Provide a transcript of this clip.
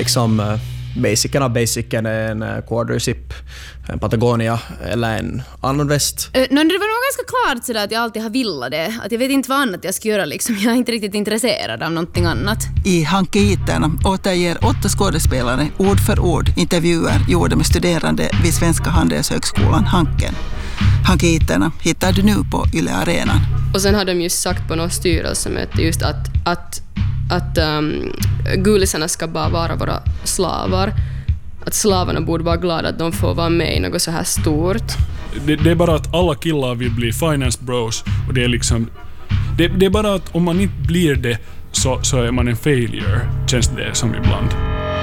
liksom basicen är en quarter-zip, en Patagonia eller en annan väst. Det var nog ganska klart sådär att jag alltid har velat det. Att jag vet inte vad annat jag ska göra. Liksom. Jag är inte riktigt intresserad av någonting annat. I Hanke-iterna återger 8 skådespelare ord för ord intervjuer gjorda med studerande vid Svenska Handelshögskolan Hanken. Hanke-iterna hittar du nu på Yle Arenan. Och sen har de just sagt på något styrelsemöte just att gulisarna ska bara vara våra slavar. Att slavarna borde vara glada att de får vara med i något så här stort. Det är bara att alla killar vill bli finance bros. Och det är liksom... Det är bara att om man inte blir det så är man en failure, känns det som ibland.